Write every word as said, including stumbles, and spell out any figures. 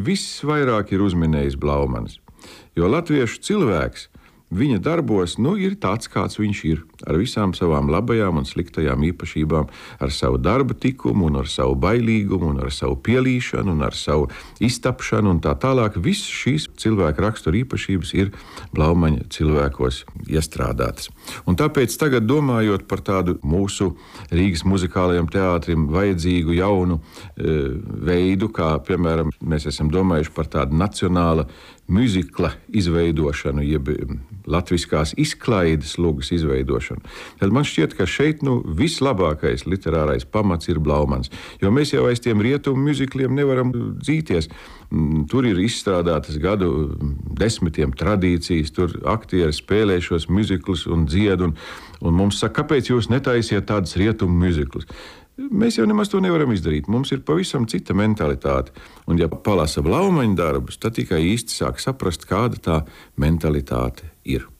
visvairāk ir uzminējis Blaumanis. Jo latviešu cilvēks viņa darbos nu, ir tāds, kāds viņš ir, ar visām savām labajām un sliktajām īpašībām, ar savu darba tikumu, un ar savu bailīgumu, un ar savu pielīšanu, un ar savu iztapšanu, un tā tālāk. Visas šīs cilvēka rakstura īpašības ir Blaumaņa cilvēkos iestrādātas. Un tāpēc tagad, domājot par tādu mūsu Rīgas muzikālajam teātrim vajadzīgu jaunu e, veidu, kā, piemēram, mēs esam domājuši par tādu nacionāla muzikla izveidošanu, jeb latviskās izklaides lugas izveidošanu, tad man šķiet, ka šeit nu, vislabākais literārais pamats ir Blaumans, jo mēs jau aiz tiem rietumu muzikliem nevaram dzīties. Tur ir izstrādātas gadu desmitiem tradīcijas, tur aktieri spēlē šos muziklus un dzied, un, un mums saka, kāpēc jūs netaisiet tādas rietumu muziklus? Mēs jau nemaz to nevaram izdarīt. Mums ir pavisam cita mentalitāte. Un ja palasa Blaumaņa darbus, tad tikai īsti sāk saprast, kāda tā mentalitāte ir.